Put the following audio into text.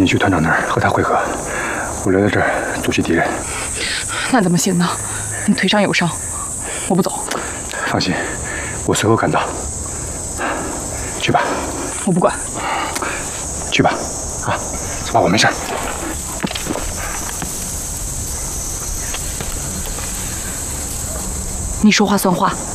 你去团长那儿和他会合，我留在这儿阻击敌人。 那怎么行呢？你腿上有伤，我不走。 放心，我随后赶到。去吧。 我不管。 去吧，啊，走吧，我没事。 你说话算话。